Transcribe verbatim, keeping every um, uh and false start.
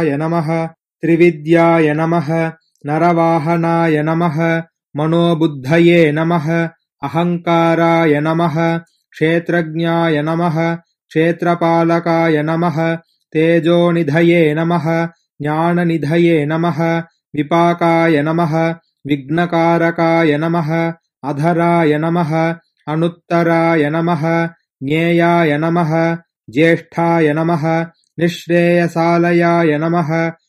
नमः त्रिविद्याय नमः नरवाहनाय नमः मनोबुद्धये नमः अहङ्काराय नमः क्षेत्रज्ञाय नमः क्षेत्रपालकाय नमः तेजोनिधये नमः ज्ञाननिधये नमः विपाकाय नमः विघ्नकारकाय नमः अधराय नमः अनुत्तराय नमः ज्ञेयाय नमः ज्येष्ठाय नमः निःश्रेयसालयाय नमः